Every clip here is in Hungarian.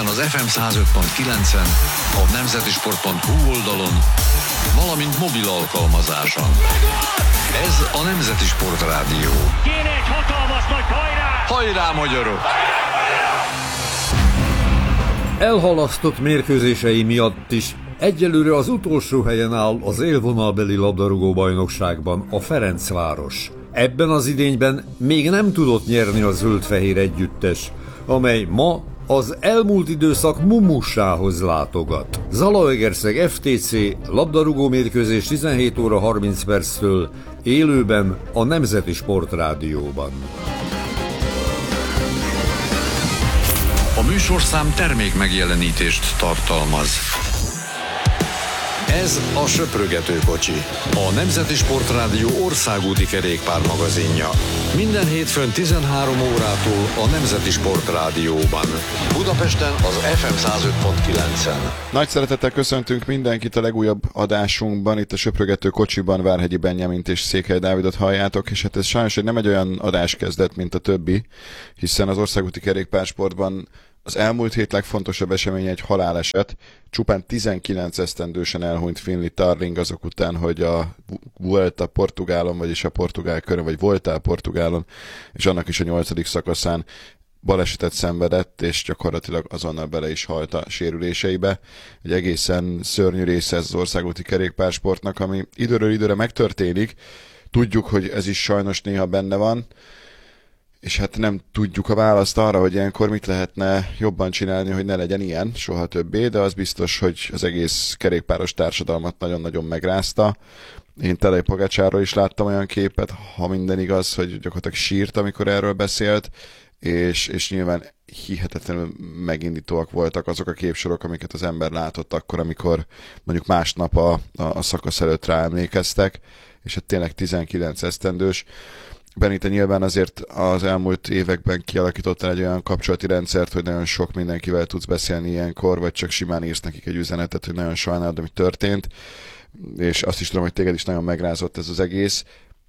ezen az FM 105.9-en, a nemzetisport.hu oldalon, valamint mobil alkalmazáson. Ez a Nemzeti Sport Rádió. Kéne egy hatalmas nagy hajrá! Hajrá, magyarok! Elhalasztott mérkőzései miatt is egyelőre az utolsó helyen áll az élvonalbeli labdarúgó bajnokságban a Ferencváros. Ebben az idényben még nem tudott nyerni a zöld-fehér együttes, amely ma az elmúlt időszak mumussához látogat. Zalaegerszeg FTC labdarúgó mérkőzés 17 óra 30 perctől élőben a Nemzeti Sport Rádióban. A műsorszám termék megjelenítést tartalmaz. Ez a Söprögető kocsi, a Nemzeti Sport Rádió országúti kerékpármagazinja. Minden hétfőn 13 órától a Nemzeti Sport Rádióban. Budapesten az FM 105.9-en. Nagy szeretettel köszöntünk mindenkit a legújabb adásunkban. Itt a Söprögető kocsiban Várhegyi Benjamint és Székely Dávidot halljátok, és hát ez sajnos nem egy olyan adáskezdet, mint a többi, hiszen az országúti kerékpársportban az elmúlt hét legfontosabb eseménye egy haláleset. Csupán 19 esztendősen elhunyt Finlay Tarling azok után, hogy a Vuelta Portugálon, vagyis a portugál körön, vagy voltál Portugálon, és annak is a 8. szakaszán balesetet szenvedett, és gyakorlatilag azonnal bele is halt a sérüléseibe. Egy egészen szörnyű része ez az országúti kerékpársportnak, ami időről időre megtörténik. Tudjuk, hogy ez is sajnos néha benne van, és hát nem tudjuk a választ arra, hogy ilyenkor mit lehetne jobban csinálni, hogy ne legyen ilyen soha többé, de az biztos, hogy az egész kerékpáros társadalmat nagyon-nagyon megrázta. Én Tadej Pogačarról is láttam olyan képet, ha minden igaz, hogy gyakorlatilag sírt, amikor erről beszélt, és nyilván hihetetlenül megindítóak voltak azok a képsorok, amiket az ember látott akkor, amikor mondjuk másnap a szakasz előtt ráemlékeztek, és hát tényleg 19 esztendős. Benni, te nyilván azért az elmúlt években kialakítottál egy olyan kapcsolati rendszert, hogy nagyon sok mindenkivel tudsz beszélni ilyenkor, vagy csak simán írsz nekik egy üzenetet, hogy nagyon sajnálod, ami történt, és azt is tudom, hogy téged is nagyon megrázott ez az egész.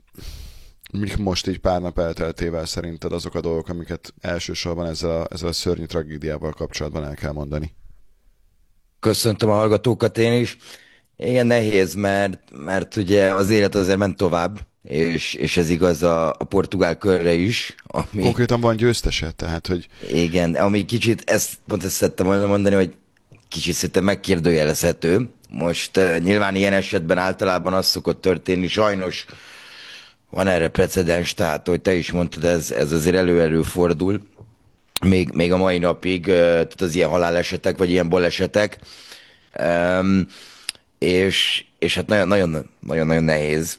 Most így pár nap elteltével szerinted azok a dolgok, amiket elsősorban ezzel a szörnyű tragédiával kapcsolatban el kell mondani? Köszöntöm a hallgatókat én is. Igen, nehéz, mert ugye az élet azért ment tovább, és ez igaz a portugál körre is. Ami, konkrétan van győztese, tehát hogy... Igen, ami kicsit, ezt szerettem volna mondani, hogy kicsit szerintem megkérdőjelezhető. Most nyilván ilyen esetben általában az szokott történni, sajnos van erre precedens, tehát hogy te is mondtad, ez azért előfordul. Még a mai napig, tehát az ilyen halálesetek, vagy ilyen balesetek. És hát nagyon nehéz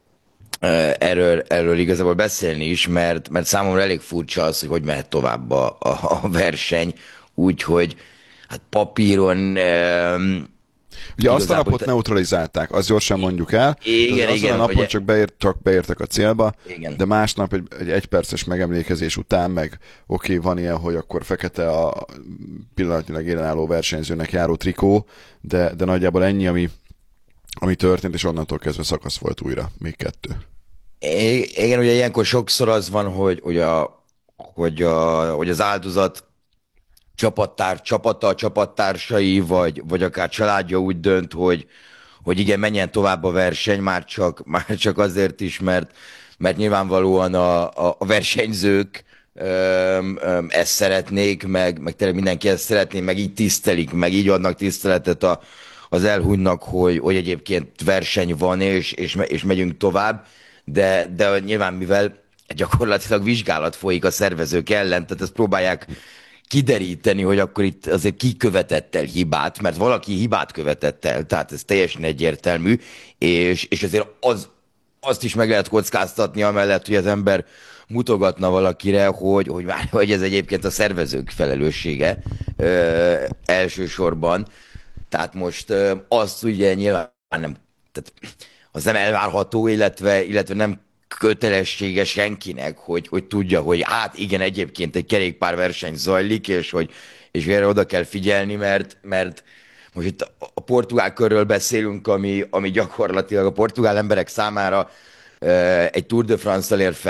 erről igazából beszélni is, mert számomra elég furcsa az, hogy mehet tovább a verseny, úgyhogy hát papíron... Ugye azt a napot neutralizálták, azt gyorsan mondjuk el. Igen, azon a napon ugye... csak beértek a célba, igen. De másnap egy egyperces megemlékezés után meg oké, van ilyen, hogy akkor fekete a pillanatnyilag élenálló versenyzőnek járó trikó, de nagyjából ennyi, ami történt, és onnantól kezdve szakasz volt újra, még 2. Igen, ugye ilyenkor sokszor az van, hogy az áldozat csapata, csapattársai, vagy akár családja úgy dönt, hogy igen, menjen tovább a verseny, már csak azért is, mert nyilvánvalóan a versenyzők ezt szeretnék, meg tényleg mindenki ezt szeretné, meg így tisztelik, meg így adnak tiszteletet az elhunytnak, hogy egyébként verseny van, és megyünk tovább, de nyilván mivel gyakorlatilag vizsgálat folyik a szervezők ellen, tehát ezt próbálják kideríteni, hogy akkor itt azért ki követett el hibát, mert valaki hibát követett el, tehát ez teljesen egyértelmű, és azért azt is meg lehet kockáztatni amellett, hogy az ember mutogatna valakire, hogy ez egyébként a szervezők felelőssége elsősorban. Tehát most azt ugye nyilván nem, tehát az nem elvárható, illetve nem kötelessége senkinek, hogy tudja, hogy hát igen, egyébként egy kerékpárverseny zajlik, és erre oda kell figyelni, mert most itt a portugál körről beszélünk, ami gyakorlatilag a portugál emberek számára egy Tour de France-tal ér fel,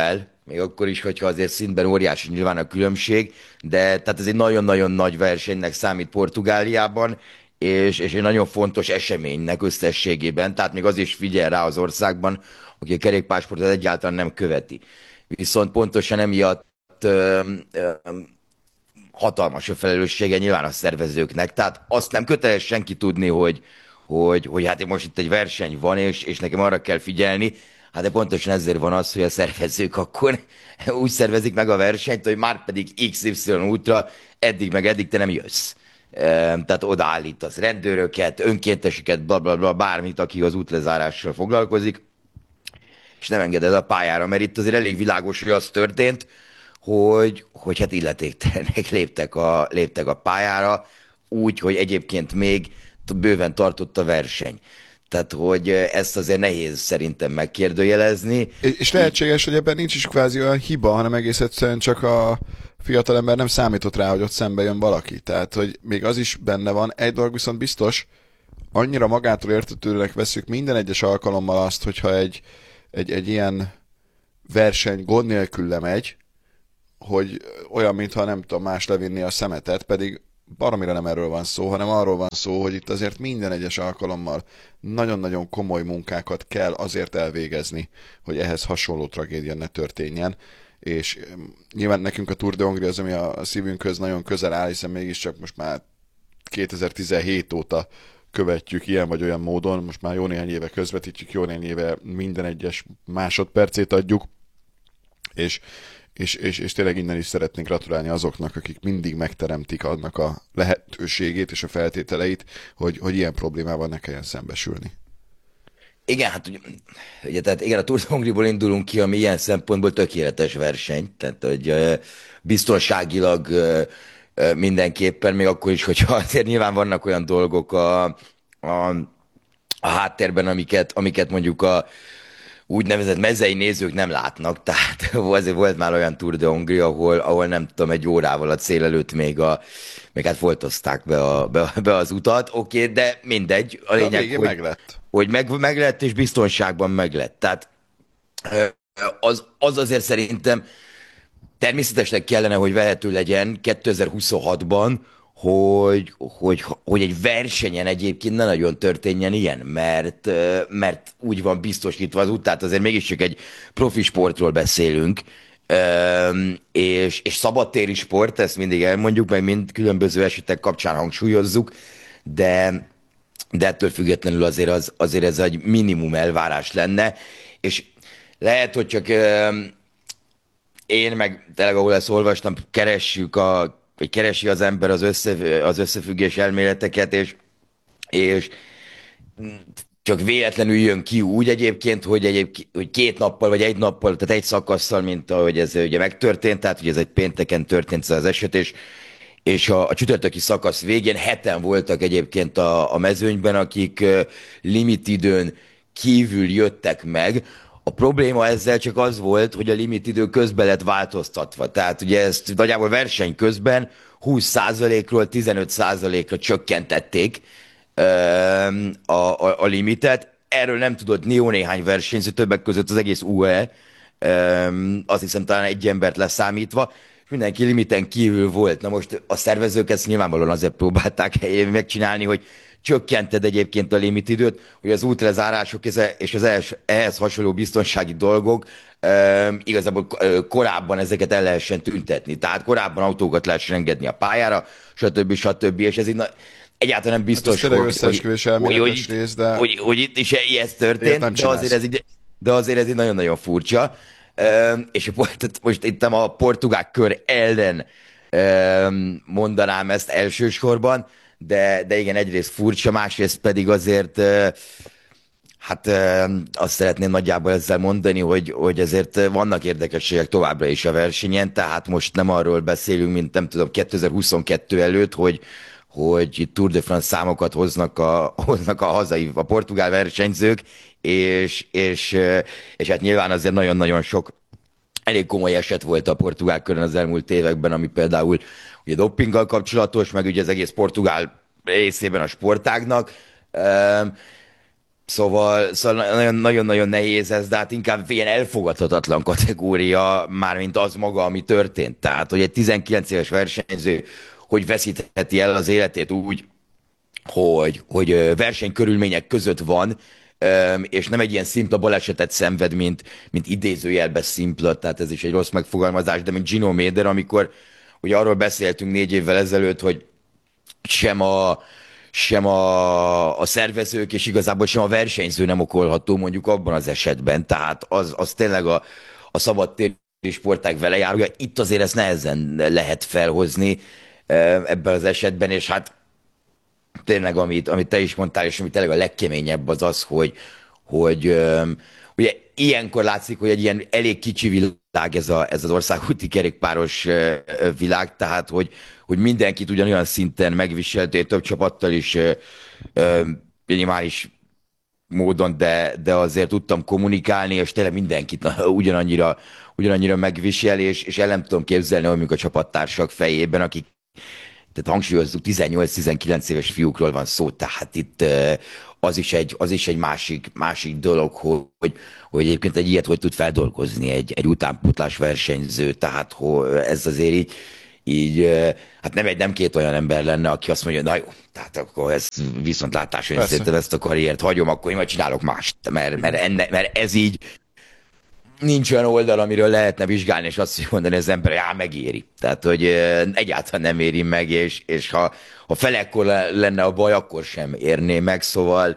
még akkor is, hogyha azért szintben óriási nyilván a különbség, de tehát ez egy nagyon-nagyon nagy versenynek számít Portugáliában, és egy nagyon fontos eseménynek összességében, tehát még az is figyel rá az országban, aki a kerékpársportot egyáltalán nem követi. Viszont pontosan emiatt hatalmas a felelőssége nyilván a szervezőknek, tehát azt nem köteles senki tudni, hogy hát most itt egy verseny van, és nekem arra kell figyelni, hát de pontosan ezért van az, hogy a szervezők akkor úgy szervezik meg a versenyt, hogy már pedig XY útra eddig meg eddig te nem jössz. Tehát odaállítasz rendőröket, önkénteseket, bla bla bla, bármit, aki az útlezárással foglalkozik, és nem engeded a pályára, mert itt azért elég világos, hogy az történt, hogy hát illetéktelenek léptek a pályára, úgy, hogy egyébként még bőven tartott a verseny. Tehát, hogy ezt azért nehéz szerintem megkérdőjelezni. És lehetséges, hogy ebben nincs is kvázi olyan hiba, hanem egész egyszerűen csak a fiatalember nem számított rá, hogy ott szembe jön valaki. Tehát, hogy még az is benne van. Egy dolog viszont biztos, annyira magától értetődőnek veszük minden egyes alkalommal azt, hogyha egy ilyen verseny gond nélkül lemegy, hogy olyan, mintha nem tudom más levinni a szemetet, pedig baromira nem erről van szó, hanem arról van szó, hogy itt azért minden egyes alkalommal nagyon-nagyon komoly munkákat kell azért elvégezni, hogy ehhez hasonló tragédia ne történjen, és nyilván nekünk a Tour de Hongrie az, ami a szívünkhöz nagyon közel áll, hiszen mégiscsak most már 2017 óta követjük ilyen vagy olyan módon, most már jó néhány éve közvetítjük, jó néhány éve minden egyes másodpercét adjuk, és tényleg innen is szeretnénk gratulálni azoknak, akik mindig megteremtik annak a lehetőségét és a feltételeit, hogy ilyen problémával ne kelljen szembesülni. Igen, hát ugye, tehát igen, a Tour de Hongrie-ból indulunk ki, ami ilyen szempontból tökéletes verseny, tehát hogy biztonságilag mindenképpen, még akkor is, hogyha azért nyilván vannak olyan dolgok a háttérben, amiket mondjuk a úgynevezett mezei nézők nem látnak, tehát azért volt már olyan Tour de Hongrie, ahol nem tudom, egy órával a cél előtt még hát foltozták be az utat, oké, de mindegy, a lényeg, hogy meglett. Hogy meg lett, és biztonságban meg lett. Tehát az azért szerintem természetesnek kellene, hogy vehető legyen 2026-ban, hogy egy versenyen egyébként ne nagyon történjen ilyen, mert úgy van biztosítva az út, tehát azért mégiscsak egy profi sportról beszélünk, és szabadtéri sport, ezt mindig elmondjuk, meg mind különböző esetek kapcsán hangsúlyozzuk, de ettől függetlenül azért ez egy minimum elvárás lenne, és lehet, hogy csak én meg tényleg, ahol ezt olvastam, keresi az ember az összefüggés elméleteket, és csak véletlenül jön ki úgy egyébként, hogy 2 nappal vagy 1 nappal, tehát egy szakasszal, mint ahogy ez ugye megtörtént, tehát ugye ez egy pénteken történt az eset, és a csütörtöki szakasz végén 7-en voltak egyébként a mezőnyben, akik limitidőn kívül jöttek meg. A probléma ezzel csak az volt, hogy a limitidő közben lett változtatva. Tehát ugye ezt nagyjából verseny közben 20%-ról 15%-ra csökkentették a limitet. Erről nem tudott jó néhány versenyző, többek között az egész UE, azt hiszem talán egy embert leszámítva, mindenki limiten kívül volt. Na most a szervezők ezt nyilvánvalóan azért próbálták megcsinálni, hogy csökkented egyébként a limitidőt, hogy az útlezárások és az ehhez hasonló biztonsági dolgok igazából korábban ezeket el lehessen tüntetni. Tehát korábban autókat lehessen engedni a pályára, stb. És ez így egyáltalán nem biztos, hát hogy itt is ez történt, de azért ez így nagyon-nagyon furcsa. És most itt a portugál kör ellen mondanám ezt elsősorban, de igen, egyrészt furcsa, másrészt pedig azért hát azt szeretném nagyjából ezzel mondani, hogy ezért vannak érdekességek továbbra is a versenyen, tehát most nem arról beszélünk, mint nem tudom, 2022 előtt, hogy Tour de France számokat hoznak a portugál versenyzők, és hát nyilván azért nagyon-nagyon sok elég komoly eset volt a portugál körön az elmúlt években, ami például ugye dopinggal kapcsolatos, meg ugye az egész portugál részében a sportágnak. Szóval nagyon-nagyon nehéz ez, de hát inkább ilyen elfogadhatatlan kategória, mármint az maga, ami történt. Tehát, hogy egy 19 éves versenyző hogy veszítheti el az életét úgy, hogy versenykörülmények között van, és nem egy ilyen szimpla balesetet szenved, mint idézőjelben szimpla, tehát ez is egy rossz megfogalmazás, de mint Gino Mäder, amikor ugye arról beszéltünk 4 évvel ezelőtt, hogy sem a szervezők, és igazából sem a versenyző nem okolható mondjuk abban az esetben. Tehát az tényleg a szabadtéri sportág velejárója. Itt azért ezt nehezen lehet felhozni ebben az esetben, és hát tényleg, amit te is mondtál, és ami tényleg a legkeményebb az az, hogy ugye ilyenkor látszik, hogy egy ilyen elég kicsi világ ez az országúti kerékpáros világ, tehát hogy mindenkit ugyanolyan szinten megviseltél, több csapattal is minimális módon, de azért tudtam kommunikálni, és tényleg mindenkit ugyanannyira megvisel, és el nem tudom képzelni, hogy a csapattársak fejében, akik, tehát hangsúlyozzuk, 18-19 éves fiúkról van szó, tehát itt az is egy másik dolog, hogy egyébként egy ilyet hogy tud feldolgozni egy utánpótlás versenyző, tehát hogy ez azért így hát nem két olyan ember lenne, aki azt mondja, na jó, tehát akkor ez viszontlátásra, én szerintem ezt a karriert hagyom, akkor én majd csinálok mást, mert ez így nincs olyan oldal, amiről lehetne vizsgálni, és azt mondani az ember, hogy megéri. Tehát, hogy egyáltalán nem éri meg, és ha felekkor lenne a baj, akkor sem érné meg, szóval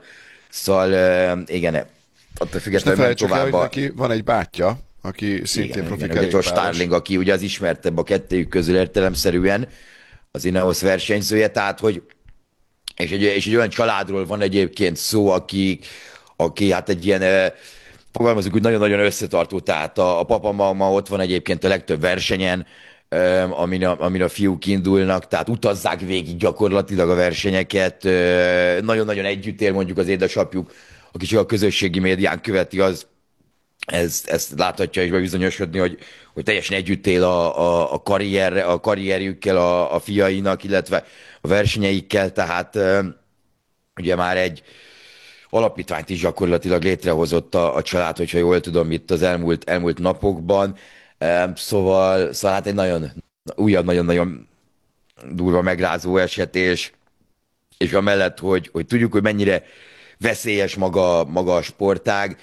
igen, attól függetlenül nem tovább. Hogy neki van egy bátya, aki szintén profi kerékpáros. Josh Starling, aki ugye az ismertebb a kettőjük közül értelemszerűen, az Ineos versenyzője, tehát, hogy és egy olyan családról van egyébként szó, aki hát egy ilyen fogalmazunk, hogy nagyon-nagyon összetartó, tehát a papa ma ott van egyébként a legtöbb versenyen, amin a fiúk indulnak, tehát utazzák végig gyakorlatilag a versenyeket, nagyon-nagyon együtt él mondjuk az édesapjuk, aki csak a közösségi médián követi, ezt láthatja és bebizonyosodni, hogy teljesen együtt él a karrierjükkel, a fiainak, illetve a versenyeikkel, tehát ugye már egy alapítványt is gyakorlatilag létrehozott a család, hogyha jól tudom, itt az elmúlt napokban. Szóval hát egy újabb nagyon durva megrázó eset, és amellett, hogy tudjuk, hogy mennyire veszélyes maga a sportág,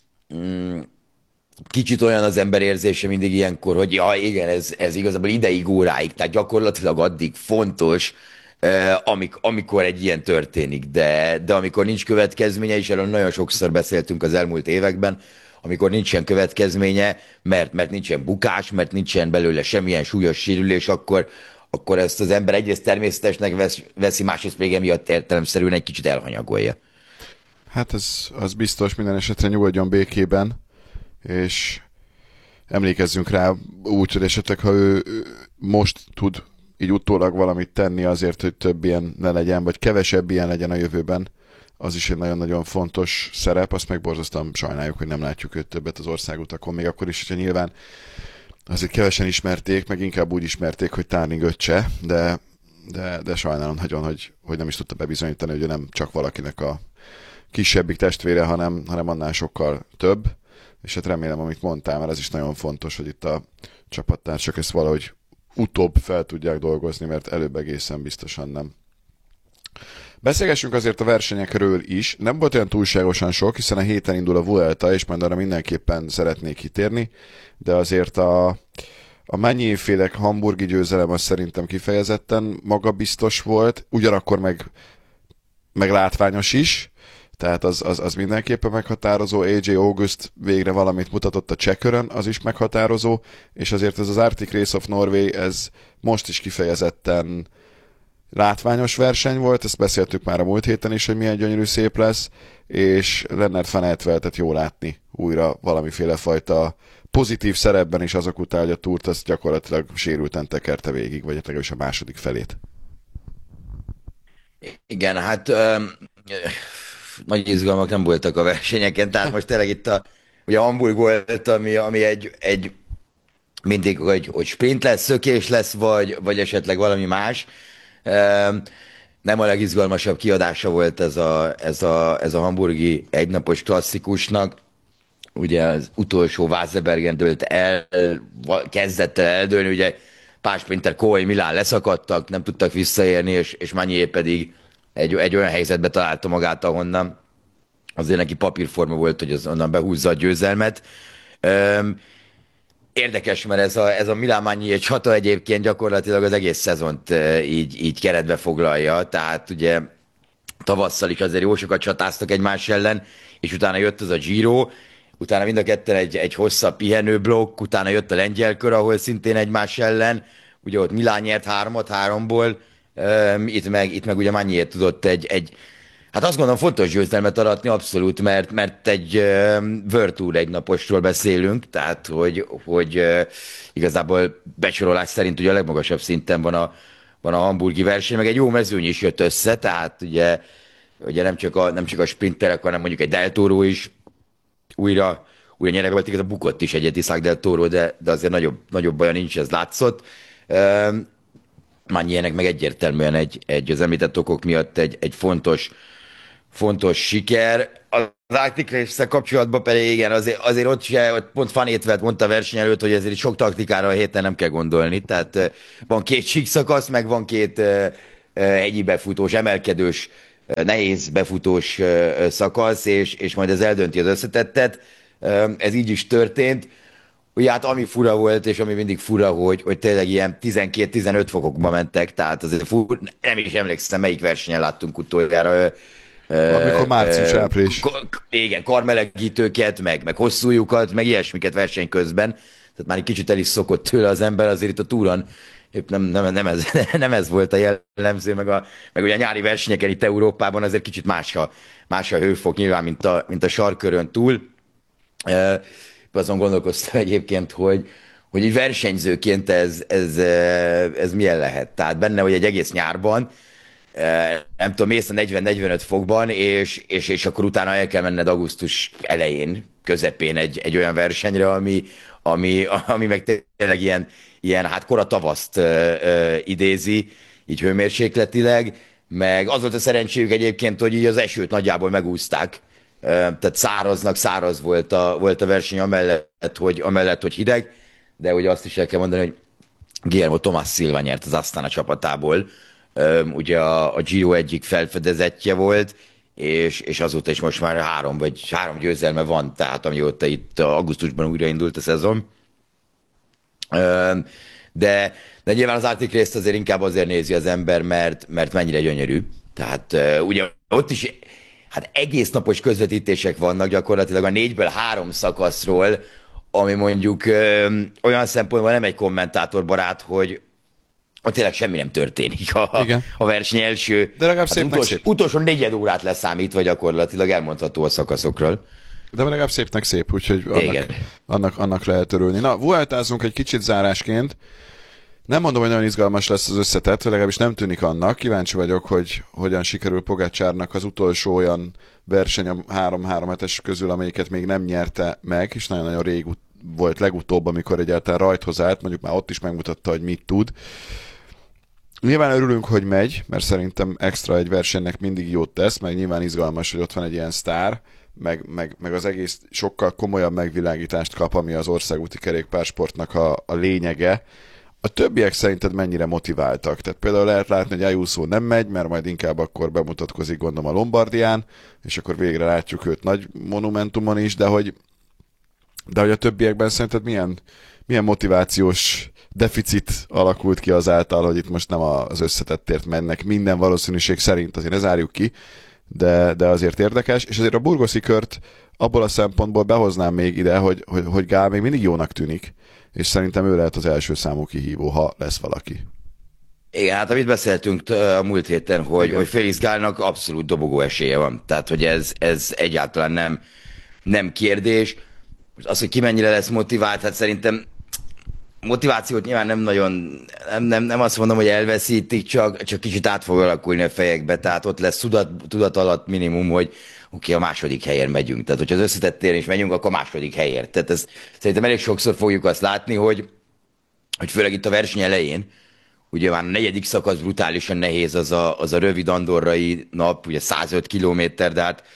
kicsit olyan az ember érzése mindig ilyenkor, hogy ja, igen, ez igazából ideig, óráig, tehát gyakorlatilag addig fontos, amikor egy ilyen történik, de amikor nincs következménye, és erről nagyon sokszor beszéltünk az elmúlt években, amikor nincsen következménye, mert nincsen bukás, mert nincsen belőle semmilyen súlyos sérülés, akkor ezt az ember egyrészt természetesnek veszi, másrészt még emiatt értelemszerűen egy kicsit elhanyagolja. Hát az biztos, minden esetre nyugodjon békében, és emlékezzünk rá úgy, hogy esetleg, ha ő most tud így utólag valamit tenni azért, hogy több ilyen ne legyen, vagy kevesebb ilyen legyen a jövőben, az is egy nagyon-nagyon fontos szerep, azt meg borzasztóan sajnáljuk, hogy nem látjuk őt többet az országutakon, még akkor is, hogyha nyilván azért kevesen ismerték, meg inkább úgy ismerték, hogy Starling öccse, de sajnálom nagyon, hogy nem is tudta bebizonyítani, hogy ő nem csak valakinek a kisebbik testvére, hanem annál sokkal több, és hát remélem, amit mondtál, mert ez is nagyon fontos, hogy itt a csapattársak ezt valahogy utóbb fel tudják dolgozni, mert előbb egészen biztosan nem. Beszélgessünk azért a versenyekről is. Nem volt olyan túlságosan sok, hiszen a héten indul a Vuelta, és majd arra mindenképpen szeretnék kitérni, de azért a Magny-féle hamburgi győzelem az szerintem kifejezetten magabiztos volt, ugyanakkor meg látványos is, tehát az mindenképpen meghatározó. AJ August végre valamit mutatott a Cseh-körön, az is meghatározó, és azért ez az Arctic Race of Norway, ez most is kifejezetten látványos verseny volt, ezt beszéltük már a múlt héten is, hogy milyen gyönyörű szép lesz, és Lennart van Eytveltet jó látni újra valamiféle fajta pozitív szerepben is azok után, hogy a túrt azt gyakorlatilag sérülten tekerte végig, vagy legalábbis a második felét. Igen, hát nagy izgalmak nem voltak a versenyeken, tehát most tényleg itt ugye Hamburg volt, ami egy mindig, hogy sprint lesz, szökés lesz, vagy esetleg valami más. nem a legizgalmasabb kiadása volt ez a hamburgi egynapos klasszikusnak. Ugye az utolsó Vászebergen dőlt el, kezdett el eldőlni, ugye Pál Sprinter, Kohl, Milán leszakadtak, nem tudtak visszaérni, és Magnier pedig egy olyan helyzetbe találta magát, ahonnan azért neki papírforma volt, hogy az onnan behúzza a győzelmet. Érdekes, mert ez a Milán Magnier csata egyébként gyakorlatilag az egész szezont így keretbe foglalja, tehát ugye tavasszal is azért jó sokat csatáztak egymás ellen, és utána jött az a Giro, utána mind a ketten egy hosszabb pihenőblokk, utána jött a lengyel kör, ahol szintén egymás ellen, ugye ott Milán nyert 3-3-ból, itt meg ugye Magnier tudott hát azt gondolom fontos győzelmet aratni abszolút, mert egy World Tour egynaposról beszélünk, tehát hogy igazából besorolás szerint ugye a legmagasabb szinten van a hamburgi verseny, meg egy jó mezőny is jött össze, tehát ugye nem csak a sprinterek, hanem mondjuk egy Del Toro is újra nyereg volt, igaz, a bukott is egy Isaac Del Toro, de azért nagyobb baja nincs, ez látszott. Magniernek meg egyértelműen az említett okok miatt egy fontos siker. Az Arctic Race-szel kapcsolatban pedig igen, azért ott pont Fanétvet mondta a verseny előtt, hogy ezért sok taktikára a héten nem kell gondolni. Tehát van 2 síkszakasz, meg van 2 hegyi befutós, emelkedős, nehéz befutós szakasz, és majd ez eldönti az összetettet. Ez így is történt. Ugye hát ami fura volt, és ami mindig fura, hogy tényleg ilyen 12-15 fokokba mentek, tehát azért nem is emlékszem, melyik versenyen láttunk utoljára. Amikor március-április. Igen, karmelegítőket, meg hosszú lyukat, meg ilyesmiket verseny közben. Tehát már egy kicsit el is szokott tőle az ember, azért itt a túron épp nem ez volt a jellemző, meg ugye a nyári versenyeken itt Európában azért kicsit más a hőfok nyilván, mint a sarkkörön túl. Azon gondolkoztam egyébként, hogy így versenyzőként ez milyen lehet. Tehát benne, hogy egy egész nyárban, nem tudom, mész a 40-45 fokban, és akkor utána el kell menned augusztus elején, közepén egy olyan versenyre, ami meg tényleg ilyen hát kora tavaszt idézi, így hőmérsékletileg, meg az volt a szerencséjük egyébként, hogy így az esőt nagyjából megúszták, tehát száraz volt a verseny amellett, hogy hideg, de ugye azt is el kell mondani, hogy Guillermo Tomás Silva nyert az Astana csapatából, ugye a Giro egyik felfedezetje volt, és azóta is most már 3 győzelme van, tehát amióta itt augusztusban újraindult a szezon. De nyilván az Arctic Race-t azért inkább azért nézi az ember, mert mennyire gyönyörű. Tehát ugye ott is hát egész napos közvetítések vannak gyakorlatilag a 4-ből 3 szakaszról, ami mondjuk olyan szempontból nem egy kommentátorbarát, hogy ott tényleg semmi nem történik a verseny első. De legalább szépnek szép. Utolsó 4 órát leszámítva gyakorlatilag elmondható a szakaszokról. De legalább szépnek szép, úgyhogy annak lehet örülni. Na, vueltázzunk egy kicsit zárásként. Nem mondom, hogy nagyon izgalmas lesz az összetett, legalábbis nem tűnik annak. Kíváncsi vagyok, hogy hogyan sikerül Pogačarnak az utolsó olyan verseny a 3-3 hetes közül, amelyiket még nem nyerte meg, és nagyon-nagyon rég volt legutóbb, amikor egyáltalán rajthoz állt, mondjuk már ott is megmutatta, hogy mit tud. Nyilván örülünk, hogy megy, mert szerintem extra egy versenynek mindig jót tesz, meg nyilván izgalmas, hogy ott van egy ilyen sztár, meg az egész sokkal komolyabb megvilágítást kap, ami az országúti kerékpársportnak a lényege. A többiek szerinted mennyire motiváltak? Tehát például lehet látni, hogy Ayuso nem megy, mert majd inkább akkor bemutatkozik, gondolom, a Lombardián, és akkor végre látjuk őt nagy monumentumon is, de hogy a többiekben szerinted milyen motivációs deficit alakult ki azáltal, hogy itt most nem az összetettért mennek minden valószínűség szerint, azért ne zárjuk ki, de azért érdekes, és azért a burgoszi kört abból a szempontból behoznám még ide, hogy Gál még mindig jónak tűnik, és szerintem ő lehet az első számú kihívó, ha lesz valaki. Igen, hát amit beszéltünk a múlt héten, hogy Félix Gálnak abszolút dobogó esélye van, tehát hogy ez egyáltalán nem kérdés. Most az, hogy ki mennyire lesz motivált, hát szerintem motivációt nyilván nem nagyon, nem azt mondom, hogy elveszítik, csak kicsit át fog alakulni a fejekbe, tehát ott lesz tudat alatt minimum, hogy oké, a második helyen megyünk. Tehát, hogyha az összetettéren is megyünk, akkor a második helyért. Tehát ezt szerintem elég sokszor fogjuk azt látni, hogy főleg itt a verseny elején, ugye már a negyedik szakasz brutálisan nehéz, az a rövid andorrai nap, ugye 105 kilométer, de hát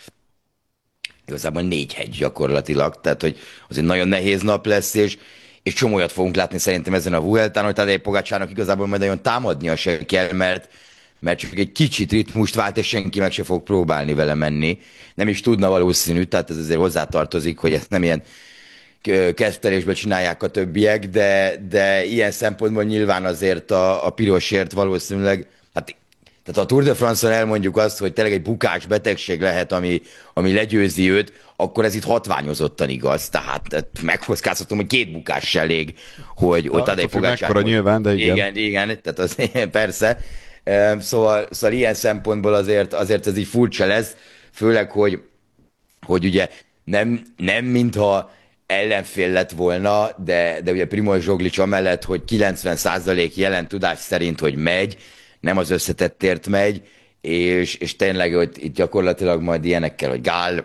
igazából 4 hegy gyakorlatilag, tehát hogy az egy nagyon nehéz nap lesz, és csomójat fogunk látni szerintem ezen a Vueltán, hogy Tadej Pogačarnak igazából majd nagyon támadnia se kell, mert csak egy kicsit ritmust vált, és senki meg se fog próbálni vele menni. Nem is tudna valószínű, tehát ez azért hozzátartozik, hogy ezt nem ilyen kezdtelésben csinálják a többiek, de ilyen szempontból nyilván azért a pirosért valószínűleg, hát tehát ha a Tour de France-on elmondjuk azt, hogy tényleg egy bukás betegség lehet, ami legyőzi őt, akkor ez itt hatványozottan igaz. Tehát megkockáztatom, hogy 2 bukás se elég, hogy Tadej Pogačar... Mekkora nyilván, de igen. Igen, tehát az persze. Szóval ilyen szempontból azért ez így furcsa lesz, főleg, hogy ugye nem mintha ellenfél lett volna, de ugye Primož Roglič amellett, hogy 90% jelen tudás szerint, hogy megy, nem az összetettért megy, és tényleg, hogy itt gyakorlatilag majd ilyenekkel, hogy Gál,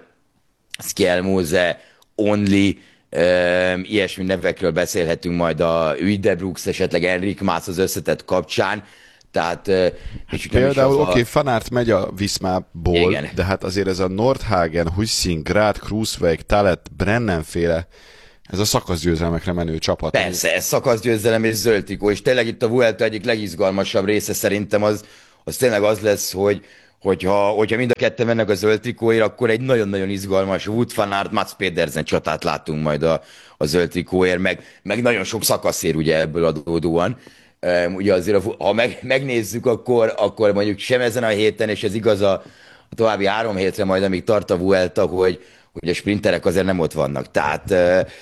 Skjelmose, Only, ilyesmi nevekről beszélhetünk majd a Uijdebrooks, esetleg Enric Mas az összetett kapcsán, tehát... Például oké, Van Aert megy a Viszmából, igen. De hát azért ez a Nordhagen, Hussing, Grad, Kruiswijk, Talet, Brennenféle, ez a szakaszgyőzelmekre menő csapat. Persze, ez szakaszgyőzelem és zöld trikó, és tényleg itt a Vuelta egyik legizgalmasabb része szerintem az tényleg az lesz, hogyha mind a ketten mennek a zöld trikóért, akkor egy nagyon-nagyon izgalmas Wout van Aert, Mats Pedersen csatát látunk majd a zöld trikóért, meg nagyon sok szakaszér ugye ebből adódóan. Ugye azért, ha megnézzük, akkor mondjuk sem ezen a héten, és ez igaz a további 3 hétre majd, amíg tart a Vuelta, hogy a sprinterek azért nem ott vannak. Tehát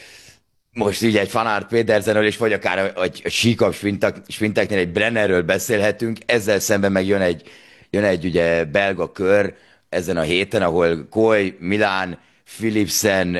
most így egy Van Aert Pedersenről, és vagy akár a síkabb sprinteknél egy Brennerről beszélhetünk, ezzel szemben meg jön egy ugye belga kör ezen a héten, ahol Koy, Milán, Philipsen,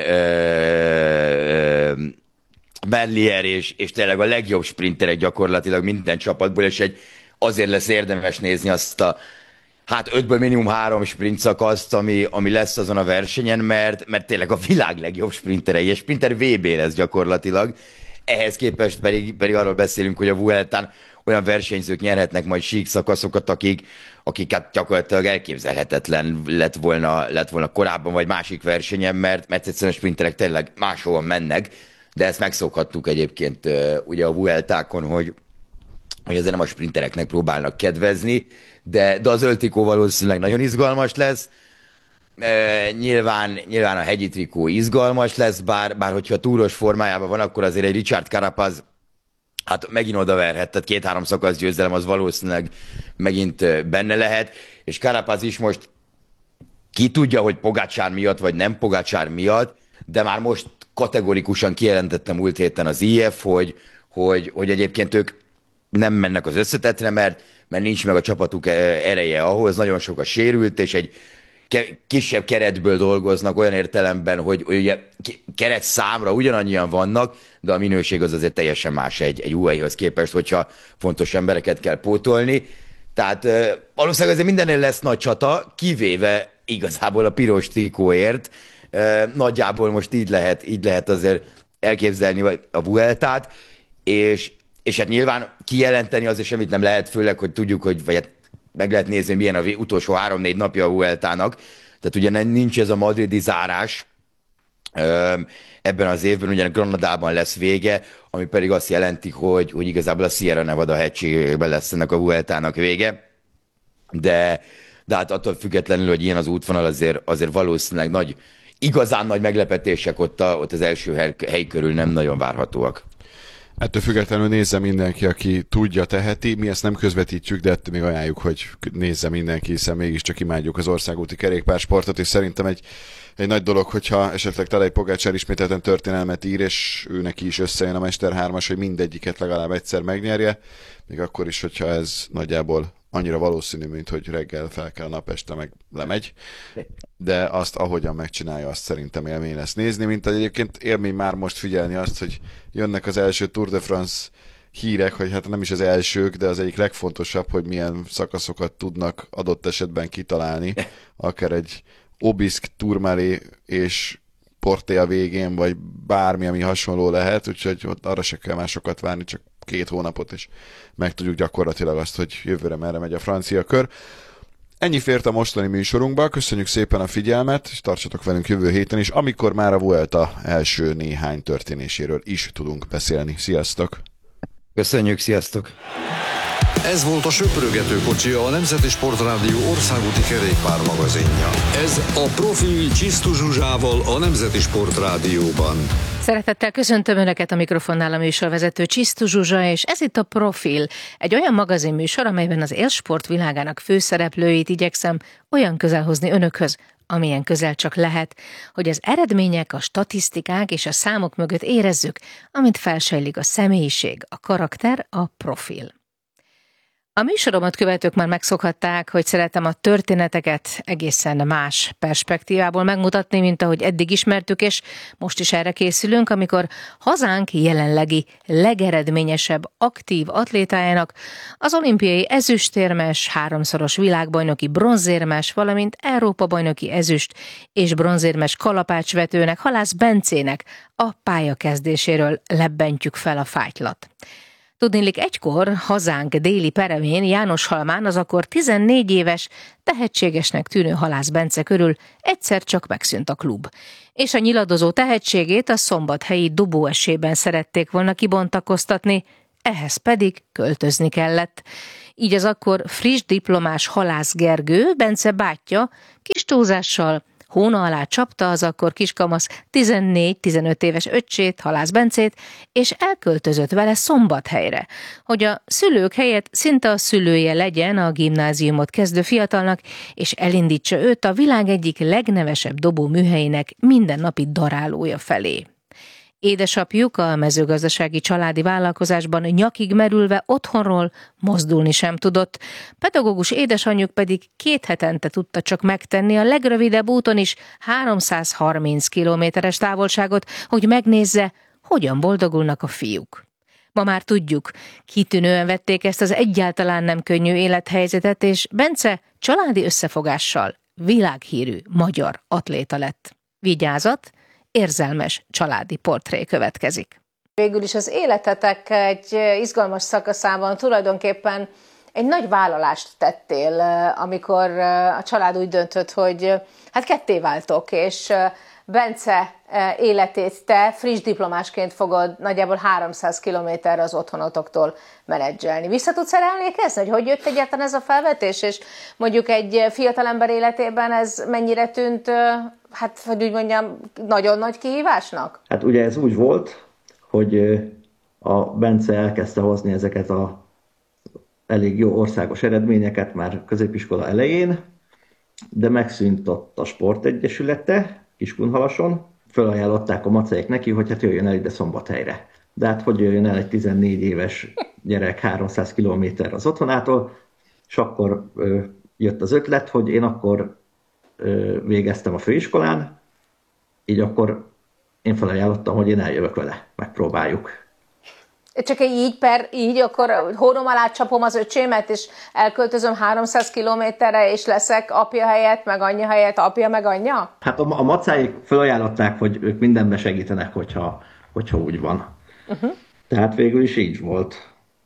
Merlier és tényleg a legjobb sprinterek gyakorlatilag minden csapatból, és azért lesz érdemes nézni azt a 5-ből minimum 3 sprint szakaszt, ami lesz azon a versenyen, mert tényleg a világ legjobb sprinterei, és sprinter VB lesz gyakorlatilag. Ehhez képest pedig arról beszélünk, hogy a Vueltán olyan versenyzők nyerhetnek majd sík szakaszokat, akiket gyakorlatilag elképzelhetetlen lett volna korábban, vagy másik versenyen, mert egyszerűen a sprinterek tényleg máshova mennek, de ezt megszokhattuk egyébként ugye a Vueltákon, hogy azért nem a sprintereknek próbálnak kedvezni, de a zöld trikó valószínűleg nagyon izgalmas lesz. Nyilván a hegyi trikó izgalmas lesz, bár hogyha túros formájában van, akkor azért egy Richard Carapaz hát megint odaverhet, tehát 2-3 szakasz győzelem az valószínűleg megint benne lehet, és Carapaz is most ki tudja, hogy Pogačar miatt, vagy nem Pogačar miatt, de már most kategorikusan kijelentettem múlt héten az IF, hogy egyébként ők nem mennek az összetettre, mert nincs meg a csapatuk ereje ahhoz, nagyon sok a sérült, és egy kisebb keretből dolgoznak olyan értelemben, hogy ugye keret számra ugyanannyian vannak, de a minőség az azért teljesen más egy UAE-hoz képest, hogyha fontos embereket kell pótolni. Tehát valószínűleg azért mindennél lesz nagy csata, kivéve igazából a piros trikóért. Nagyjából most így lehet azért elképzelni a Vueltát, és hát nyilván kijelenteni azért semmit nem lehet, főleg, hogy tudjuk, vagy hát meg lehet nézni, milyen az utolsó 3-4 napja a Vueltának. Tehát ugye nincs ez a madridi zárás ebben az évben, ugye Granadában lesz vége, ami pedig azt jelenti, hogy igazából a Sierra Nevada hegységében lesz ennek a Vueltának vége. De hát attól függetlenül, hogy ilyen az útvonal, azért valószínűleg igazán nagy meglepetések ott az első hely körül nem nagyon várhatóak. Ettől függetlenül nézze mindenki, aki tudja, teheti. Mi ezt nem közvetítjük, de ettől még ajánljuk, hogy nézze mindenki, hiszen mégiscsak imádjuk az országúti kerékpársportot, és szerintem egy nagy dolog, hogyha esetleg Tadej Pogačar ismételten történelmet ír, és ő neki is összejön a Mester 3-as, hogy mindegyiket legalább egyszer megnyerje, még akkor is, hogyha ez nagyjából annyira valószínű, mint hogy reggel fel kell nap, este meg lemegy, de azt, ahogyan megcsinálja, azt szerintem élmény lesz nézni, mint egyébként élmény már most figyelni azt, hogy jönnek az első Tour de France hírek, hogy hát nem is az elsők, de az egyik legfontosabb, hogy milyen szakaszokat tudnak adott esetben kitalálni, akár egy Obisk, Tourmalet és Porté a végén, vagy bármi, ami hasonló lehet, úgyhogy ott arra se kell másokat várni, csak 2 hónapot, és megtudjuk gyakorlatilag azt, hogy jövőre merre megy a francia kör. Ennyi fért a mostani műsorunkba, köszönjük szépen a figyelmet, és tartsatok velünk jövő héten is, amikor már a Vuelta első néhány történéséről is tudunk beszélni. Sziasztok! Köszönjük, sziasztok! Ez volt a Söprögető kocsi, a Nemzeti Sportrádió országúti kerékpármagazinja. Ez a Profil Csisztu Zsuzsával a Nemzeti Sportrádióban. Szeretettel köszöntöm Önöket, a mikrofonnál a műsorvezető Csisztu Zsuzsa, és ez itt a Profil, egy olyan magazinműsor, amelyben az élsport világának főszereplőit igyekszem olyan közel hozni Önökhöz, amilyen közel csak lehet, hogy az eredmények, a statisztikák és a számok mögött érezzük, amint felsejlik a személyiség, a karakter, a profil. A műsoromat követők már megszokhatták, hogy szeretem a történeteket egészen más perspektívából megmutatni, mint ahogy eddig ismertük, és most is erre készülünk, amikor hazánk jelenlegi legeredményesebb aktív atlétájának, az olimpiai ezüstérmes, 3-szoros világbajnoki bronzérmes, valamint Európa-bajnoki ezüst és bronzérmes kalapácsvetőnek, Halász Bencének a pályakezdéséről lebbentjük fel a fájtlat. Tudniillik, egykor hazánk déli peremén, Jánoshalmán az akkor 14 éves, tehetségesnek tűnő Halász Bence körül egyszer csak megszűnt a klub. És a nyiladozó tehetségét a szombathelyi dobóesében szerették volna kibontakoztatni, ehhez pedig költözni kellett. Így az akkor friss diplomás Halász Gergő, Bence bátyja, kis túlzással hóna alá csapta az akkor kiskamasz 14-15 éves öccsét, Halász Bencét, és elköltözött vele Szombathelyre, hogy a szülők helyett szinte a szülője legyen a gimnáziumot kezdő fiatalnak, és elindítsa őt a világ egyik legnevesebb dobóműhelyének mindennapi darálója felé. Édesapjuk a mezőgazdasági családi vállalkozásban nyakig merülve otthonról mozdulni sem tudott. Pedagógus édesanyjuk pedig 2 hetente tudta csak megtenni a legrövidebb úton is 330 kilométeres távolságot, hogy megnézze, hogyan boldogulnak a fiúk. Ma már tudjuk, kitűnően vették ezt az egyáltalán nem könnyű élethelyzetet, és Bence családi összefogással világhírű magyar atléta lett. Vigyázat! Érzelmes családi portré következik. Végül is az életetek egy izgalmas szakaszában tulajdonképpen egy nagy vállalást tettél, amikor a család úgy döntött, hogy hát ketté váltok, és Bence életét te friss diplomásként fogod nagyjából 300 kilométerre az otthonotoktól menedzselni. Vissza tudsz erre emlékezni, hogy jött egyáltalán ez a felvetés, és mondjuk egy fiatalember életében ez mennyire tűnt, hát hogy úgy mondjam, nagyon nagy kihívásnak? Hát ugye ez úgy volt, hogy a Bence elkezdte hozni ezeket a elég jó országos eredményeket már középiskola elején, de megszűnt ott a sportegyesülete Kiskunhalason, fölajánlották a macejek neki, hogy hát jöjjön el ide Szombathelyre. De hát hogy jöjjön el egy 14 éves gyerek 300 kilométer az otthonától, és akkor jött az ötlet, hogy én akkor végeztem a főiskolán, így akkor én felajánlottam, hogy én eljövök vele, megpróbáljuk. Csak így akkor hónom alá csapom az öcsémet, és elköltözöm 300 kilométerre, és leszek apja helyett, meg anyja helyett, apja meg anyja? Hát a macáik felajánlották, hogy ők mindenben segítenek, hogyha úgy van. Tehát végül is így volt.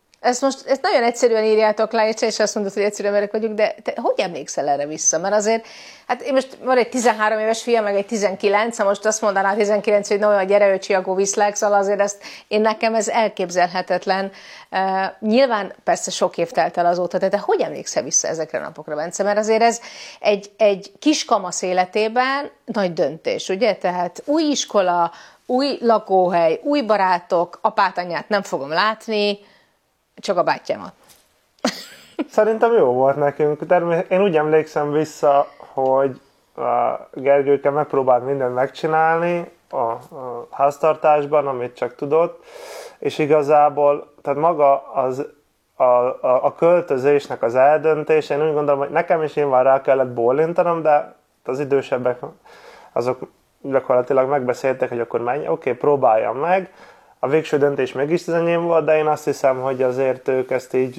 Ezt nagyon egyszerűen írjátok le, és azt mondod, hogy egyszerűen emberek vagyunk, de te hogy emlékszel erre vissza? Mert azért, hát én most van egy 13 éves fiam, meg egy 19, ha most azt mondaná 19, hogy no, gyere öcsi, akkor viszlek, szóval azért nekem ez elképzelhetetlen. Nyilván persze sok év telt el azóta, de te hogy emlékszel vissza ezekre a napokra, Bence? Mert azért ez egy kiskamasz életében nagy döntés, ugye? Tehát új iskola, új lakóhely, új barátok, apát, anyát nem fogom látni, csak a bátyámat. Szerintem jó volt nekünk. Én úgy emlékszem vissza, hogy Gergőke megpróbált mindent megcsinálni a háztartásban, amit csak tudott, és igazából, tehát maga a költözésnek az eldöntése, én úgy gondolom, hogy nekem is nyilván rá kellett bólintanom, de az idősebbek azok gyakorlatilag megbeszéltek, hogy akkor menj, oké, próbáljam meg. A végső döntés mégis az enyém volt, de én azt hiszem, hogy azért ők ezt így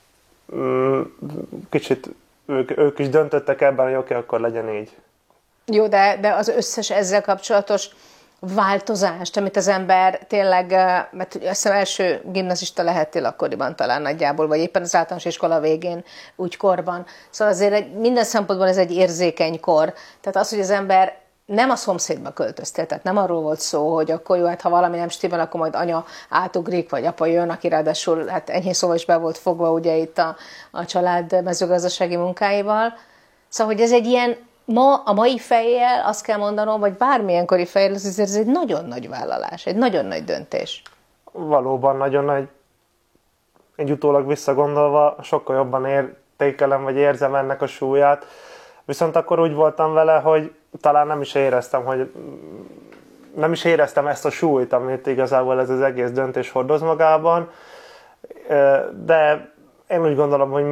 kicsit, ők is döntöttek ebben, hogy oké, akkor legyen így. Jó, de az összes ezzel kapcsolatos változást, amit az ember tényleg, mert azt hiszem első gimnazista lehettél akkoriban talán nagyjából, vagy éppen az általános iskola végén, úgy korban. Szóval azért minden szempontból ez egy érzékeny kor. Tehát az, hogy az ember nem a szomszédba költöztél, tehát nem arról volt szó, hogy akkor jó, hát ha valami nem stimmel, akkor majd anya átugrik, vagy apa jön, aki ráadásul hát enyhén szóval is be volt fogva ugye itt a család mezőgazdasági munkáival. Szóval, hogy ez egy ilyen, a mai fejjel azt kell mondanom, vagy bármilyen kori fejjel, ez egy nagyon nagy vállalás, egy nagyon nagy döntés. Valóban nagyon nagy, egy utólag visszagondolva sokkal jobban értékelem, vagy érzem ennek a súlyát. Viszont akkor úgy voltam vele, hogy talán nem is éreztem ezt a súlyt, amit igazából ez az egész döntés hordoz magában, de én úgy gondolom, hogy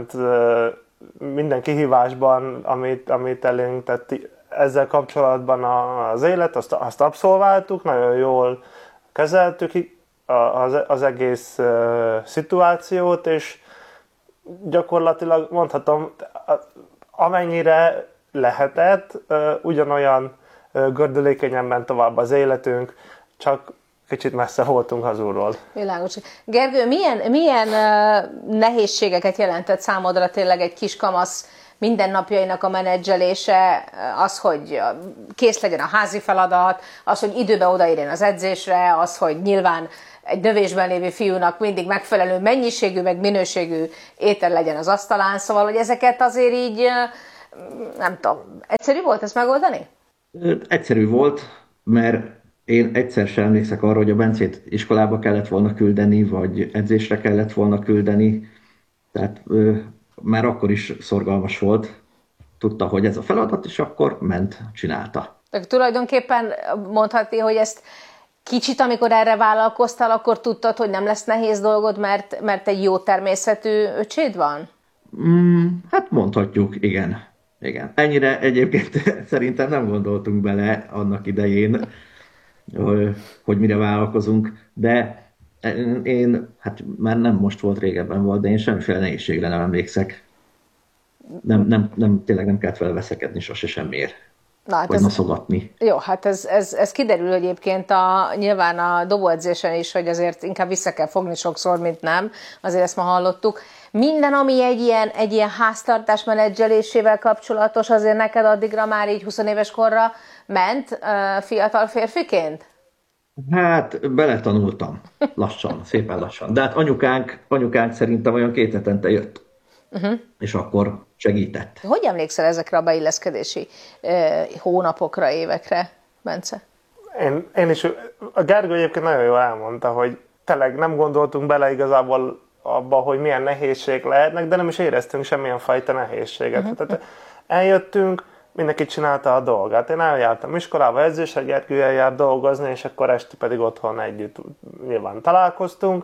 minden kihívásban, amit elénk tett ezzel kapcsolatban az élet, azt abszolváltuk, nagyon jól kezeltük az egész szituációt, és gyakorlatilag mondhatom, amennyire lehetett, ugyanolyan gördülékenyen ment tovább az életünk, csak kicsit messze voltunk hazulról. Világos. Gergő, milyen nehézségeket jelentett számodra tényleg egy kiskamasz mindennapjainak a menedzselése, az, hogy kész legyen a házi feladat, az, hogy időben odaérjen az edzésre, az, hogy nyilván egy növésben lévő fiúnak mindig megfelelő mennyiségű, meg minőségű étel legyen az asztalán, szóval, hogy ezeket azért így, nem tudom, egyszerű volt ezt megoldani? Egyszerű volt, mert én egyszer sem emlékszek arra, hogy a Bencét iskolába kellett volna küldeni, vagy edzésre kellett volna küldeni, tehát már akkor is szorgalmas volt, tudta, hogy ez a feladat, és akkor ment, csinálta. Tehát tulajdonképpen mondhatni, hogy ezt kicsit, amikor erre vállalkoztál, akkor tudtad, hogy nem lesz nehéz dolgod, mert egy jó természetű öcséd van? Hát mondhatjuk, igen. Igen. Ennyire egyébként szerintem nem gondoltunk bele annak idején, hogy mire vállalkozunk, de hát már nem most volt, régebben volt, de én semmiféle nehézségre nem emlékszek. Tényleg nem kellett vele veszekedni sose semmiért. Hát vagy noszogatni. Jó, hát ez kiderül egyébként nyilván a dobóedzésen is, hogy azért inkább vissza kell fogni sokszor, mint nem. Azért ezt ma hallottuk. Minden, ami egy ilyen háztartás menedzselésével kapcsolatos, azért neked addigra már így 20 éves korra ment fiatal férfiként? Hát beletanultam. Lassan, szépen lassan. De hát anyukánk szerintem olyan 2 hetente jött. És akkor segített. Hogy emlékszel ezekre a beilleszkedési hónapokra, évekre, Bence? Én is, a Gergő egyébként nagyon jól elmondta, hogy tényleg nem gondoltunk bele igazából abba, hogy milyen nehézség lehetnek, de nem is éreztünk semmilyen fajta nehézséget. Tehát eljöttünk, mindenki csinálta a dolgát. Én eljártam iskolába edzésre, Gergő eljár dolgozni, és akkor este pedig otthon együtt nyilván találkoztunk.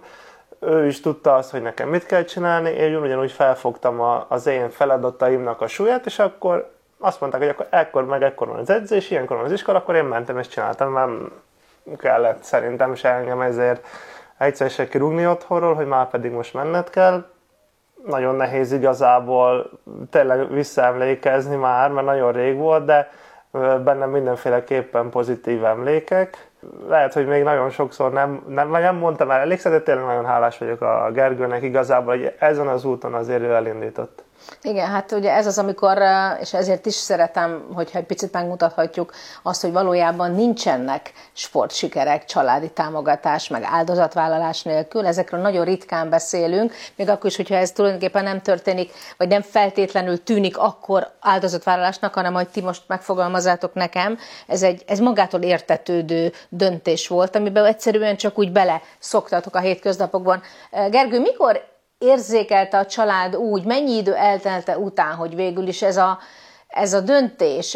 Ő is tudta azt, hogy nekem mit kell csinálni, én ugyanúgy felfogtam az én feladataimnak a súlyát, és akkor azt mondták, hogy akkor ekkor van az edzés, ilyenkor van az iskola, akkor én mentem és csináltam, nem kellett szerintem se engem ezért egyszer se kirúgni otthonról, hogy már pedig most menned kell. Nagyon nehéz igazából tényleg visszaemlékezni már, mert nagyon rég volt, de bennem mindenféleképpen pozitív emlékek. Lehet, hogy még nagyon sokszor nem mondtam el elégszer, de tényleg nagyon hálás vagyok a Gergőnek igazából, hogy ezen az úton azért ő elindított. Igen, hát ugye ez az, amikor, és ezért is szeretem, hogyha egy picit megmutathatjuk azt, hogy valójában nincsenek sportsikerek, családi támogatás, meg áldozatvállalás nélkül. Ezekről nagyon ritkán beszélünk, még akkor is, hogyha ez tulajdonképpen nem történik, vagy nem feltétlenül tűnik akkor áldozatvállalásnak, hanem hogy ti most megfogalmazzátok nekem. Ez magától értetődő döntés volt, amiben egyszerűen csak úgy bele szoktatok a hétköznapokban. Gergő, mikor érzékelte a család úgy, mennyi idő eltelte után, hogy végül is ez a döntés,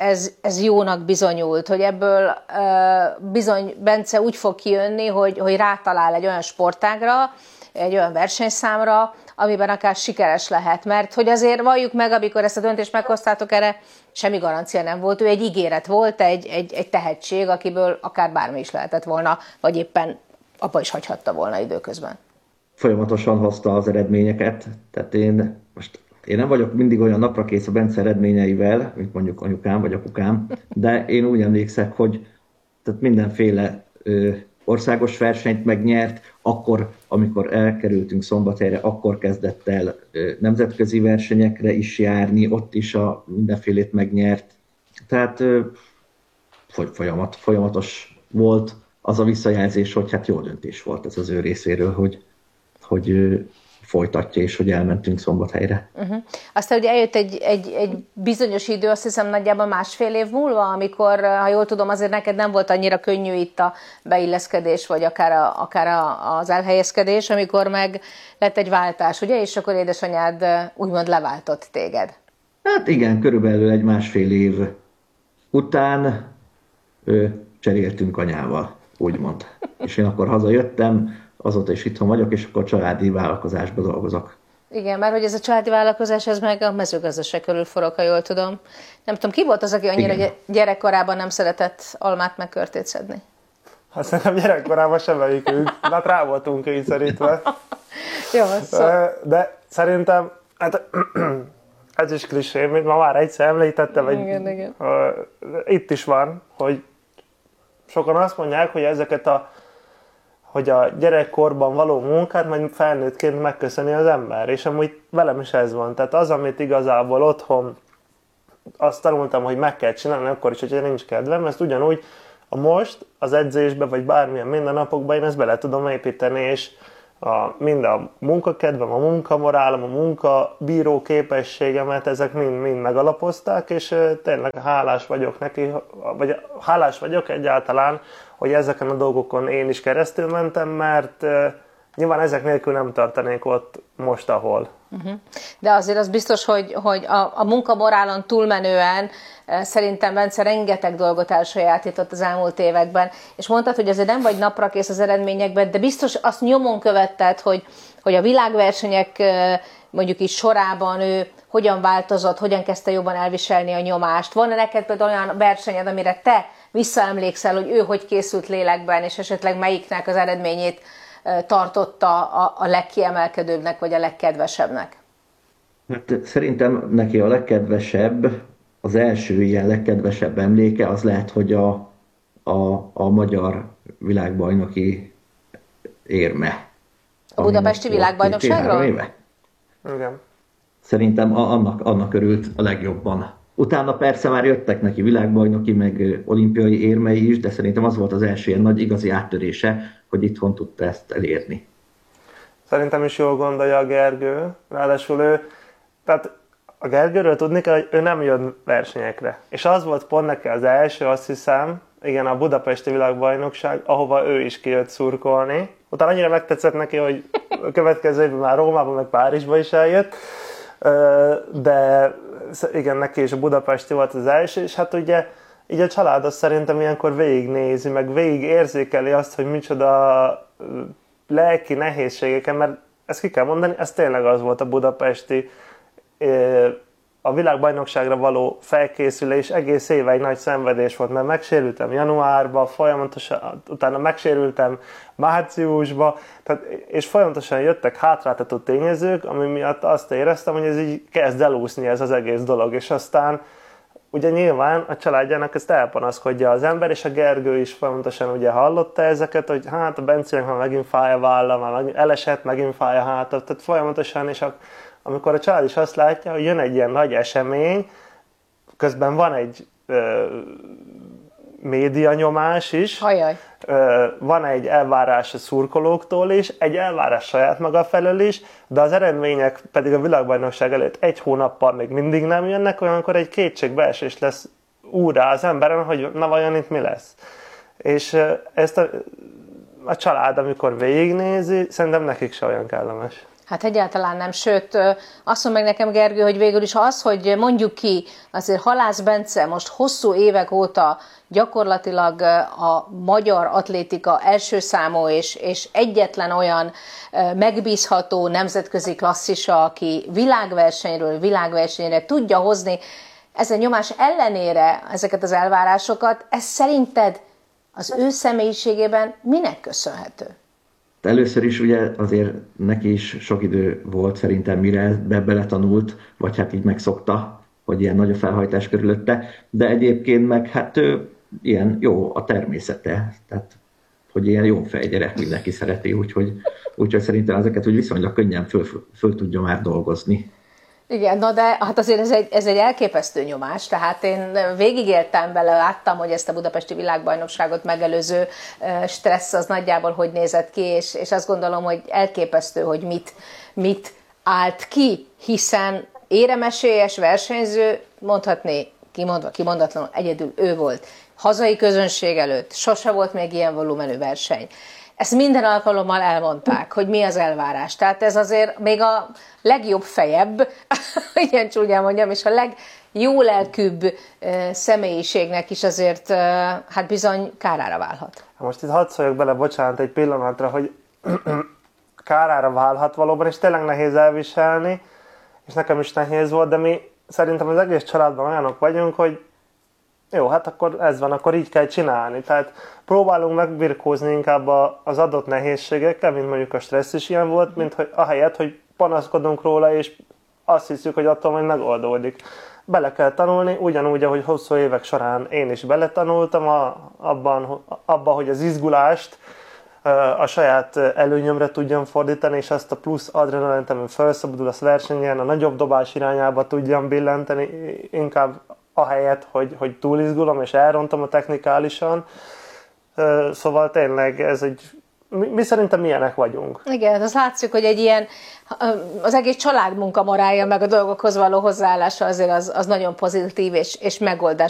ez jónak bizonyult, hogy ebből bizony Bence úgy fog kijönni, hogy rátalál egy olyan sportágra, egy olyan versenyszámra, amiben akár sikeres lehet. Mert hogy azért valljuk meg, amikor ezt a döntést meghoztátok, erre semmi garancia nem volt. Ő egy ígéret volt, egy tehetség, akiből akár bármi is lehetett volna, vagy éppen apa is hagyhatta volna időközben. Folyamatosan hozta az eredményeket, tehát én nem vagyok mindig olyan naprakész a Bence eredményeivel, mint mondjuk anyukám vagy apukám, de én úgy emlékszek, hogy tehát mindenféle országos versenyt megnyert, akkor, amikor elkerültünk Szombathelyre, akkor kezdett el nemzetközi versenyekre is járni, ott is a mindenfélét megnyert. Tehát folyamatos volt az a visszajelzés, hogy hát jó döntés volt ez az ő részéről, hogy folytatja, és hogy elmentünk Szombathelyre. Aztán ugye eljött egy bizonyos idő, azt hiszem nagyjából 1,5 év múlva, amikor, ha jól tudom, azért neked nem volt annyira könnyű itt a beilleszkedés, vagy akár az elhelyezkedés, amikor meg lett egy váltás, ugye? És akkor édesanyád úgymond leváltott téged. Hát igen, körülbelül egy 1,5 év után cseréltünk anyával, úgymond. És én akkor hazajöttem, azóta is itthon vagyok, és akkor családi vállalkozásban dolgozok. Igen, mert hogy ez a családi vállalkozás, ez meg a mezőgazdaság körül forog, ha jól tudom. Nem tudom, ki volt az, aki annyira gyerekkorában nem szeretett almát meg körtét szedni? Hát szerintem gyerekkorában semmelyikünk. Hát rá voltunk kényszerítve. Jó, szóval. De szerintem, hát ez is klisé, mint ma már egyszer említettem, igen. Itt is van, hogy sokan azt mondják, hogy hogy a gyerekkorban való munkát majd felnőttként megköszöni az ember, és amúgy velem is ez van. Tehát az, amit igazából otthon azt tanultam, hogy meg kell csinálni, akkor is, hogyha nincs kedvem, ezt ugyanúgy most az edzésbe, vagy bármilyen mindennapokban én ezt bele tudom építeni, és mind a munkakedvem, a munkamorálom, a munkabíró képességemet, ezek mind megalapozták, és tényleg hálás vagyok neki, vagy hálás vagyok egyáltalán, hogy ezeken a dolgokon én is keresztül mentem, mert nyilván ezek nélkül nem tartanék ott most, ahol. De azért az biztos, hogy a munkamorálon túlmenően szerintem Bence rengeteg dolgot elsajátított az elmúlt években, és mondtad, hogy azért nem vagy naprakész az eredményekben, de biztos azt nyomon követted, hogy a világversenyek mondjuk is sorában ő hogyan változott, hogyan kezdte jobban elviselni a nyomást. Van-e neked például olyan versenyed, amire te visszaemlékszel, hogy ő hogy készült lélekben, és esetleg melyiknek az eredményét tartotta a legkiemelkedőbbnek, vagy a legkedvesebbnek? Hát szerintem neki a legkedvesebb, az első ilyen legkedvesebb emléke az lehet, hogy a magyar világbajnoki érme. A budapesti világbajnokságról? Igen. Szerintem annak örült a legjobban. Utána persze már jöttek neki világbajnoki, meg olimpiai érmei is, de szerintem az volt az első ilyen nagy igazi áttörése, hogy itthon tudta ezt elérni. Szerintem is jól gondolja a Gergő. Ráadásul tehát a Gergőről tudni kell, hogy ő nem jön versenyekre. És az volt pont neki az első, azt hiszem, igen, a budapesti világbajnokság, ahova ő is kijött szurkolni. Utána annyira megtetszett neki, hogy a következő évben már Rómában, meg Párizsba is eljött. De igen, neki is a budapesti volt az első, és hát ugye így a család azt szerintem ilyenkor végignézi, meg végig érzékeli azt, hogy micsoda lelki nehézségeken, mert ezt ki kell mondani, ez tényleg az volt a budapesti, a világbajnokságra való felkészülés, egész éve egy nagy szenvedés volt, mert megsérültem januárban, folyamatosan, utána megsérültem márciusban, és folyamatosan jöttek hátráltató tényezők, ami miatt azt éreztem, hogy ez így kezd elúszni ez az egész dolog, és aztán ugye nyilván a családjának ezt elpanaszkodja az ember, és a Gergő is folyamatosan ugye hallotta ezeket, hogy hát a Bencének már megint fáj a válla, már megint elesett, megint fáj a háta, tehát folyamatosan, és amikor a család is azt látja, hogy jön egy ilyen nagy esemény, közben van egy médianyomás is, van egy elvárás a szurkolóktól is, egy elvárás saját maga felől is, de az eredmények pedig a világbajnokság előtt egy hónappal még mindig nem jönnek, olyankor egy kétségbeesés lesz úrrá az emberen, hogy na vajon itt mi lesz. És ezt a család, amikor végignézi, szerintem nekik se olyan kellemes. Hát egyáltalán nem, sőt, azt mondja meg nekem Gergő, hogy végül is az, hogy mondjuk ki, azért Halász Bence most hosszú évek óta gyakorlatilag a magyar atlétika első számú és egyetlen olyan megbízható nemzetközi klasszisa, aki világversenyről világversenyre tudja hozni ezen nyomás ellenére ezeket az elvárásokat, ez szerinted az ő személyiségében minek köszönhető? Először is ugye azért neki is sok idő volt szerintem, mire beletanult, vagy hát így megszokta, hogy ilyen nagy a felhajtás körülötte, de egyébként meg hát ő ilyen jó a természete, tehát hogy ilyen jó fejgyerek, mindenki szereti, úgyhogy szerintem ezeket úgy viszonylag könnyen föl tudja már dolgozni. Igen, na de hát azért ez egy elképesztő nyomás, tehát én végigéltem vele, láttam, hogy ezt a budapesti világbajnokságot megelőző stressz az nagyjából hogy nézett ki, és azt gondolom, hogy elképesztő, hogy mit állt ki, hiszen éremesélyes versenyző, mondhatni, kimondatlanul egyedül ő volt. Hazai közönség előtt sose volt még ilyen volumenű verseny. Ezt minden alkalommal elmondták, hogy mi az elvárás. Tehát ez azért még a legjobb fejebb, ilyen csúnyán mondjam, és a legjó lelkűbb személyiségnek is azért hát bizony kárára válhat. Most itt hadd szóljak bele, bocsánat, egy pillanatra, hogy kárára válhat valóban, és tényleg nehéz elviselni, és nekem is nehéz volt, de mi szerintem az egész családban olyanok vagyunk, hogy jó, hát akkor ez van, akkor így kell csinálni. Tehát próbálunk megbirkózni inkább az adott nehézségekkel, mint mondjuk a stressz is ilyen volt, mint hogy ahelyett, hogy panaszkodunk róla, és azt hiszük, hogy attól majd megoldódik. Bele kell tanulni, ugyanúgy, ahogy hosszú évek során én is beletanultam abban, hogy az izgulást a saját előnyömre tudjam fordítani, és azt a plusz adrenalint, ami felszabadul a versenyen, a nagyobb dobás irányába tudjam billenteni, inkább ahelyett, hogy túlizgulom és elrontom a technikálisan. Szóval tényleg ez mi szerintem ilyenek vagyunk. Igen, az látszik, hogy egy ilyen, az egész családmunka morálja meg a dolgokhoz való hozzáállása azért az nagyon pozitív és megoldás